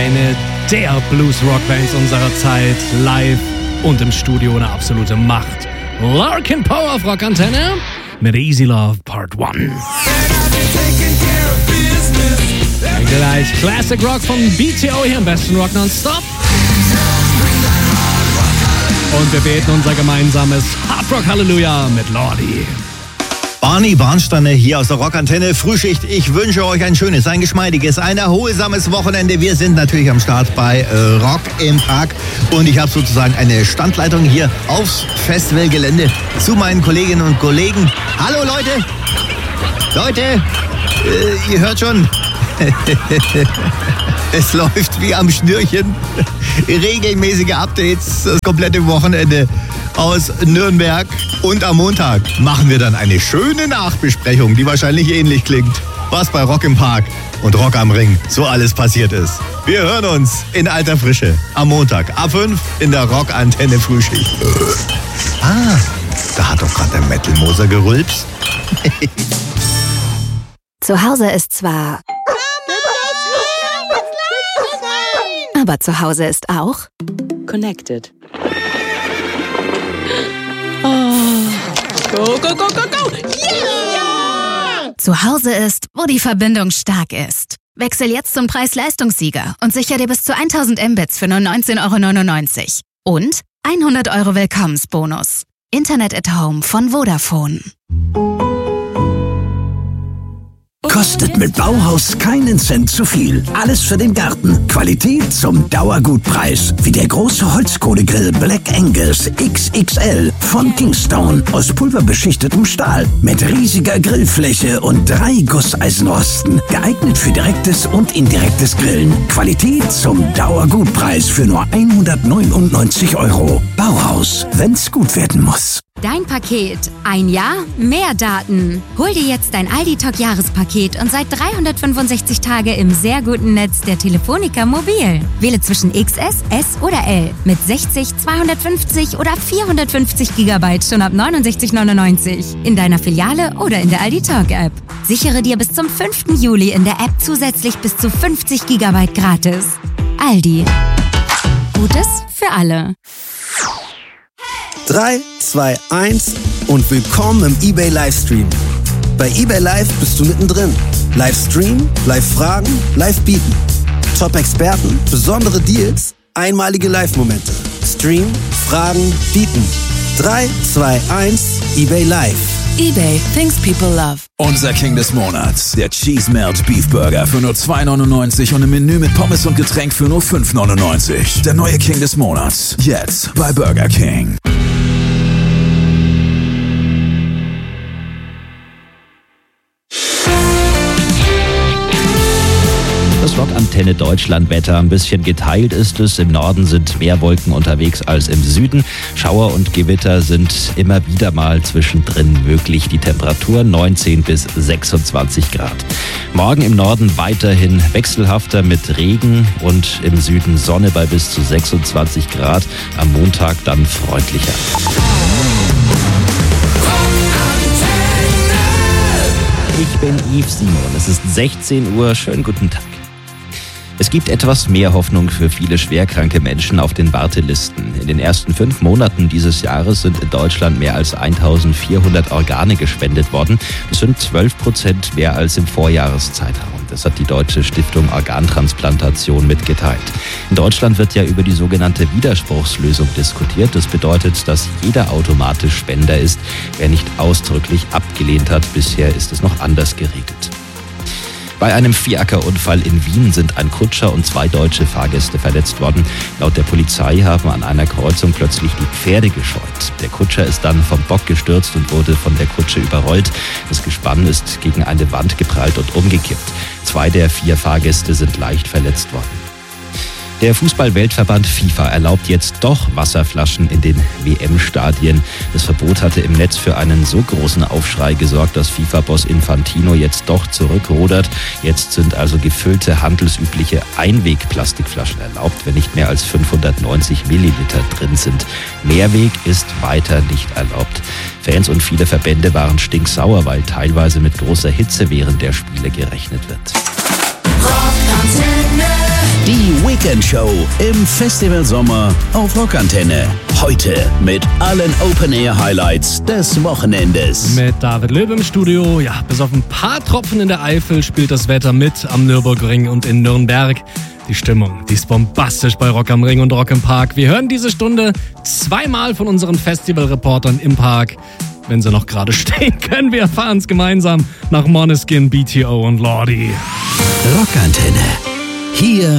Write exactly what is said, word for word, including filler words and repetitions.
Eine der Blues-Rock-Bands unserer Zeit, live und im Studio eine absolute Macht. Larkin Power auf Rockantenne mit Easy Love Part eins. Gleich Classic Rock von B T O hier im besten Rock Nonstop. Und wir beten unser gemeinsames Hard Rock Halleluja mit Lordi. Barney Barnsteiner hier aus der Rockantenne Frühschicht. Ich wünsche euch ein schönes, ein geschmeidiges, ein erholsames Wochenende. Wir sind natürlich am Start bei äh, Rock im Park und ich habe sozusagen eine Standleitung hier aufs Festivalgelände zu meinen Kolleginnen und Kollegen. Hallo Leute! Leute, äh, ihr hört schon, es läuft wie am Schnürchen. Regelmäßige Updates das komplette Wochenende aus Nürnberg. Und am Montag machen wir dann eine schöne Nachbesprechung, die wahrscheinlich ähnlich klingt, was bei Rock im Park und Rock am Ring so alles passiert ist. Wir hören uns in alter Frische am Montag ab fünf in der Rockantenne Frühschicht. Ah, da hat doch gerade der Metal-Moser gerülpst. Zu Hause ist zwar... Aber zu Hause ist auch... Connected. Oh. Go, go, go, go, go! Yeah! Zu Hause ist, wo die Verbindung stark ist. Wechsel jetzt zum Preis-Leistungssieger und sicher dir bis zu tausend Mbits für nur neunzehn Euro neunundneunzig. Und hundert Euro Willkommensbonus. Internet at Home von Vodafone. Kostet mit Bauhaus keinen Cent zu viel. Alles für den Garten. Qualität zum Dauergutpreis. Wie der große Holzkohlegrill Black Angus X X L von Kingstone aus pulverbeschichtetem Stahl. Mit riesiger Grillfläche und drei Gusseisenrosten. Geeignet für direktes und indirektes Grillen. Qualität zum Dauergutpreis für nur hundertneunundneunzig Euro. Bauhaus, wenn's gut werden muss. Dein Paket. Ein Jahr, mehr Daten. Hol dir jetzt dein Aldi-Talk-Jahrespaket und seit dreihundertfünfundsechzig Tage im sehr guten Netz der Telefonica Mobil. Wähle zwischen X S, S oder L mit sechzig, zweihundertfünfzig oder vierhundertfünfzig Gigabyte schon ab neunundsechzig neunundneunzig in deiner Filiale oder in der Aldi-Talk-App. Sichere dir bis zum fünften Juli in der App zusätzlich bis zu fünfzig Gigabyte gratis. Aldi. Gutes für alle. drei, zwei, eins und willkommen im eBay Livestream. Bei eBay Live bist du mittendrin. Livestream, Live-Fragen, Live-Bieten. Top-Experten, besondere Deals, einmalige Live-Momente. Stream, Fragen, Bieten. drei, zwei, eins, eBay Live. eBay, things people love. Unser King des Monats, der Cheese Melt Beef Burger für nur zwei neunundneunzig und im Menü mit Pommes und Getränk für nur fünf neunundneunzig. Der neue King des Monats, jetzt bei Burger King. Das Rockantenne Deutschland-Wetter. Ein bisschen geteilt ist es. Im Norden sind mehr Wolken unterwegs als im Süden. Schauer und Gewitter sind immer wieder mal zwischendrin möglich. Die Temperatur neunzehn bis sechsundzwanzig Grad. Morgen im Norden weiterhin wechselhafter mit Regen und im Süden Sonne bei bis zu sechsundzwanzig Grad. Am Montag dann freundlicher. Ich bin Yves Simon. Es ist sechzehn Uhr. Schönen guten Tag. Es gibt etwas mehr Hoffnung für viele schwerkranke Menschen auf den Wartelisten. In den ersten fünf Monaten dieses Jahres sind in Deutschland mehr als eintausendvierhundert Organe gespendet worden. Das sind zwölf Prozent mehr als im Vorjahreszeitraum. Das hat die Deutsche Stiftung Organtransplantation mitgeteilt. In Deutschland wird ja über die sogenannte Widerspruchslösung diskutiert. Das bedeutet, dass jeder automatisch Spender ist, wer nicht ausdrücklich abgelehnt hat. Bisher ist es noch anders geregelt. Bei einem Fiaker-Unfall in Wien sind ein Kutscher und zwei deutsche Fahrgäste verletzt worden. Laut der Polizei haben an einer Kreuzung plötzlich die Pferde gescheut. Der Kutscher ist dann vom Bock gestürzt und wurde von der Kutsche überrollt. Das Gespann ist gegen eine Wand geprallt und umgekippt. Zwei der vier Fahrgäste sind leicht verletzt worden. Der Fußball-Weltverband FIFA erlaubt jetzt doch Wasserflaschen in den W M-Stadien. Das Verbot hatte im Netz für einen so großen Aufschrei gesorgt, dass FIFA-Boss Infantino jetzt doch zurückrudert. Jetzt sind also gefüllte, handelsübliche Einweg-Plastikflaschen erlaubt, wenn nicht mehr als fünfhundertneunzig Milliliter drin sind. Mehrweg ist weiter nicht erlaubt. Fans und viele Verbände waren stinksauer, weil teilweise mit großer Hitze während der Spiele gerechnet wird. Die Weekendshow im Festivalsommer auf Rockantenne. Heute mit allen Open-Air-Highlights des Wochenendes. Mit David Löb im Studio. Ja, bis auf ein paar Tropfen in der Eifel spielt das Wetter mit am Nürburgring und in Nürnberg. Die Stimmung, die ist bombastisch bei Rock am Ring und Rock im Park. Wir hören diese Stunde zweimal von unseren Festivalreportern im Park. Wenn sie noch gerade stehen können, wir erfahren es gemeinsam nach Måneskin, B T O und Lordi. Rockantenne. Hier